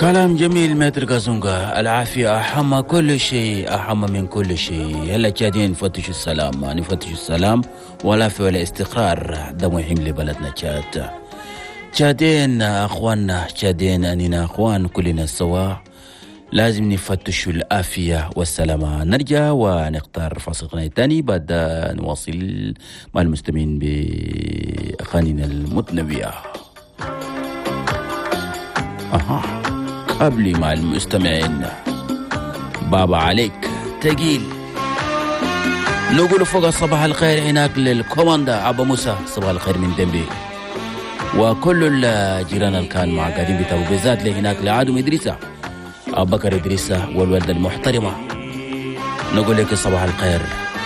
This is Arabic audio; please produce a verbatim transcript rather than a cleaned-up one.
كلام جميل متر قازونجا. العافية أحمى كل شيء، أحمى من كل شيء. هلا جادين نفتش السلام، نفتش السلام والعافية والاستقرار. ده مهم لبلدنا تشاد. جادين أخواننا، جادين أننا أخوان كلنا سوا. لازم نفتش العافية والسلامة. نرجع ونختار فاصلنا الثاني بعد نواصل مع المستمعين بأغانينا المتنوعة. أها قبلي مع المستمعين بابا عليك تقيل. نقول فوق صباح الخير هناك للكوماندا أبو موسى، صباح الخير من دنبي، وكل الجيران اللي كان مع قاعدين بتابعوا بالذات لهناك لعادم إدريسة أبو بكر إدريسة والوالدة المحترمة. نقول لك صباح الخير.